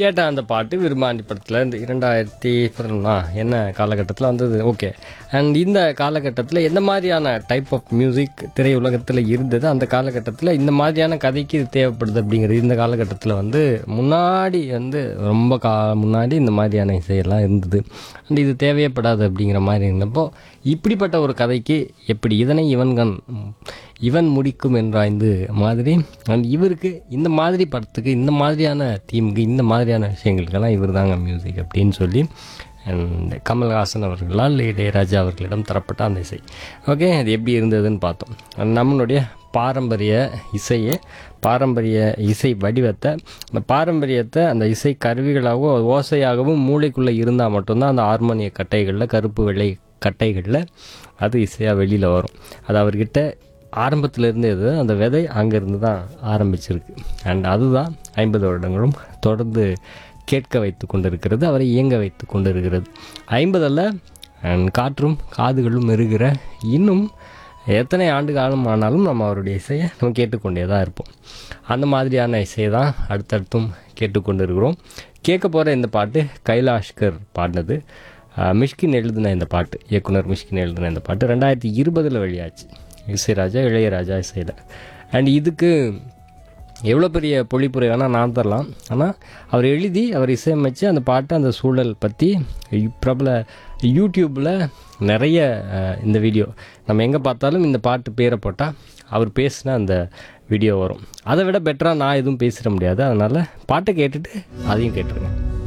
கேட்ட அந்த பாட்டு விரும்மாண்டி படத்தில் இந்த 2000 என்ன காலகட்டத்தில் வந்தது. ஓகே. அண்ட் இந்த காலகட்டத்தில் எந்த மாதிரியான டைப் ஆஃப் மியூசிக் திரையுலகத்தில் இருந்தது, அந்த காலகட்டத்தில் இந்த மாதிரியான கதைக்கு இது தேவைப்படுது அப்படிங்கிறது இந்த காலகட்டத்தில் வந்து முன்னாடி வந்து ரொம்ப முன்னாடி இந்த மாதிரியான இசையெல்லாம் இருந்தது. அண்ட் இது தேவையப்படாது அப்படிங்கிற மாதிரி இருந்தப்போ இப்படிப்பட்ட ஒரு கதைக்கு எப்படி இதனை இவன் முடிக்கும் என்றாய்ந்து மாதிரி அண்ட் இவருக்கு இந்த மாதிரி படத்துக்கு இந்த மாதிரியான தீமுக்கு இந்த மாதிரியான விஷயங்களுக்கெல்லாம் இவர் தாங்க மியூசிக் அப்படின்னு சொல்லி அண்ட் கமல்ஹாசன் அவர்களால் இளையராஜா அவர்களிடம் தரப்பட்ட அந்த இசை. ஓகே, அது எப்படி இருந்ததுன்னு பார்த்தோம். நம்மளுடைய பாரம்பரிய இசை வடிவத்தை, அந்த பாரம்பரியத்தை அந்த இசை கருவிகளாகவும் ஓசையாகவும் மூளைக்குள்ளே இருந்தால் மட்டும்தான் அந்த ஹார்மோனிய கட்டைகளில் கருப்பு வெள்ளை கட்டைகளில் அது இசையாக வெளியில் வரும். அது அவர்கிட்ட ஆரம்பத்தில் இருந்தது, அந்த விதை அங்கேருந்து தான் ஆரம்பிச்சிருக்கு. அண்ட் அதுதான் 50 வருடங்களும் தொடர்ந்து கேட்க வைத்து கொண்டிருக்கிறது, அவரை இயங்க வைத்து கொண்டிருக்கிறது. 50 அண்ட் காற்றும் காதுகளும் இருக்கிற இன்னும் எத்தனை ஆண்டு காலம் ஆனாலும் நம்ம அவருடைய இசையை நம்ம கேட்டுக்கொண்டே தான் இருப்போம். அந்த மாதிரியான இசையை தான் அடுத்தடுத்தும் கேட்டுக்கொண்டு இருக்கிறோம். கேட்க போகிற இந்த பாட்டு கைலாஷ்கர் பாடினது. மிஷ்கின் எழுதின இந்த பாட்டு, இயக்குனர் மிஷ்கின் எழுதின இந்த பாட்டு 2020 வெளியாச்சு. இளையராஜா இசையில். அண்ட் இதுக்கு எவ்வளோ பெரிய பொழிப்புரை வேணால் நான் தரலாம். ஆனால் அவர் எழுதி அவர் இசையமைச்சு அந்த பாட்டு அந்த சூழல் பற்றி பிரபல யூடியூப்பில் நிறைய இந்த வீடியோ நம்ம எங்கே பார்த்தாலும் இந்த பாட்டு பேரை போட்டால் அவர் பேசின அந்த வீடியோ வரும். அதை விட பெட்டராக நான் எதுவும் பேசிட முடியாது. அதனால் பாட்டை கேட்டுட்டு அதையும் கேட்டுருங்க.